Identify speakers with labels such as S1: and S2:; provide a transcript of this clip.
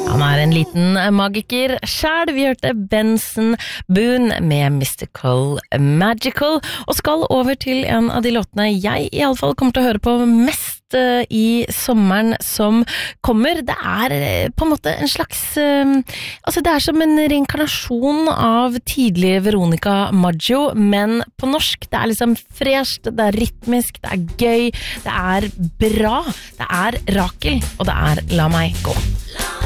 S1: Han en liten magiker selv. Vi hørte Benson Boone med Mystical Magical, og skal over til en av de låtene jeg i alle fall kommer til å høre på mest i sommeren som kommer. Det på en måte en slags altså det som en reinkarnasjon av tidlig Veronica Maggio, men på norsk. Det liksom fresht, det rytmisk, det gøy, det bra, det Rakel, og det La meg gå.